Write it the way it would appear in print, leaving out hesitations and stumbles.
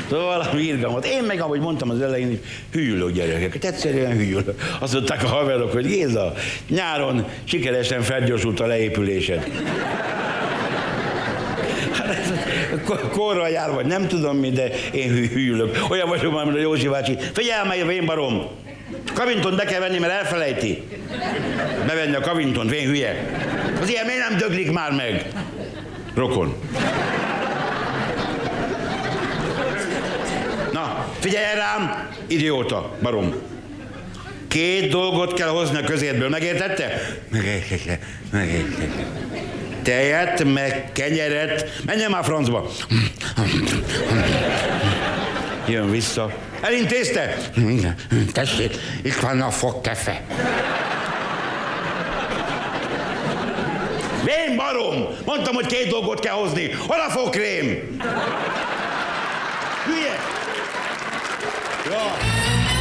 valami irgalmat. Én meg, ahogy mondtam az elején, hűlök gyerekeket. Egyszerűen hűlök. Azt mondták a haverok, hogy Géza, nyáron sikeresen felgyorsult a leépülésed. Korral jár, vagy nem tudom mi, de én hűlök. Olyan vagyok már, mint a Józsi bácsi. Figyelj, vén barom! Kavintont be kell venni, mert elfelejti. Bevenni a kavintont, vén hülye. Az ilyen miért nem döglik már meg? Rokon. Na, figyelj rám, idióta, barom. 2 dolgot kell hozni a közétből, megértette? Megértette. Tejet, meg kenyeret. Menjen már francba. Jön vissza. Elintézte? Tessék, itt van a fogkefe. Vén barom! Mondtam, hogy 2 dolgot kell hozni. Hol a fogkrém? Hülye! Ja.